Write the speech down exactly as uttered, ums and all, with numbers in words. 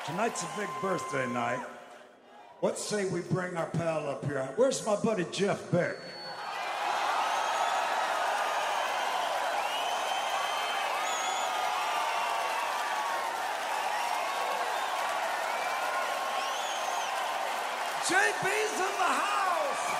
Tonight's a big birthday night. What say we bring our pal up here? Where's my buddy Jeff Beck? J B's in the house!